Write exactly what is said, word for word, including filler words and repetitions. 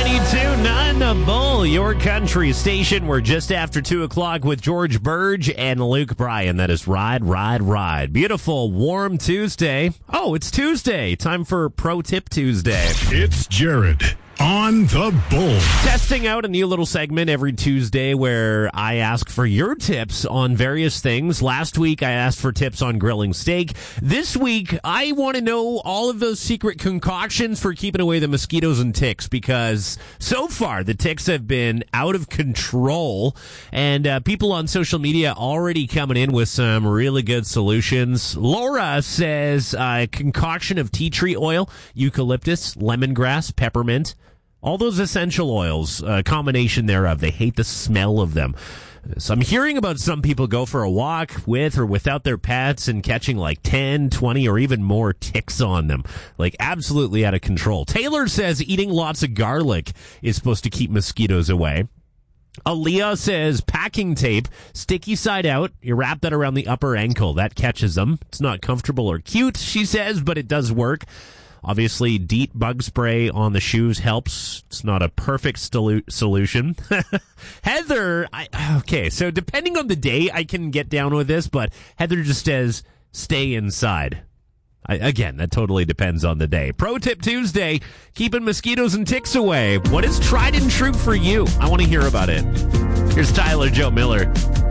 ninety-two point nine The Bull, your country station. We're just after two o'clock with George Burge and Luke Bryan. That is Ride, Ride, Ride. Beautiful, warm Tuesday. Oh, it's Tuesday. Time for Pro Tip Tuesday. It's Jared on The Bull. Testing out a new little segment every Tuesday where I ask for your tips on various things. Last week, I asked for tips on grilling steak. This week, I want to know all of those secret concoctions for keeping away the mosquitoes and ticks, because so far, the ticks have been out of control, and uh, people on social media already coming in with some really good solutions. Laura says a uh, concoction of tea tree oil, eucalyptus, lemongrass, peppermint, all those essential oils, a combination thereof. They hate the smell of them. So I'm hearing about some people go for a walk with or without their pets and catching like ten, twenty, or even more ticks on them. Like absolutely out of control. Taylor says eating lots of garlic is supposed to keep mosquitoes away. Aaliyah says packing tape, sticky side out. You wrap that around the upper ankle. That catches them. It's not comfortable or cute, she says, but it does work. Obviously, DEET bug spray on the shoes helps. It's not a perfect stolu- solution. Heather, I, okay, so depending on the day, I can get down with this, but Heather just says, stay inside. I, again, that totally depends on the day. Pro Tip Tuesday, keeping mosquitoes and ticks away. What is tried and true for you? I want to hear about it. Here's Tyler Joe Miller.